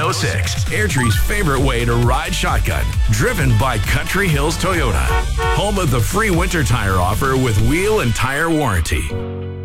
6, Airtree's favorite way to ride shotgun. Driven by Country Hills Toyota. Home of the free winter tire offer with wheel and tire warranty.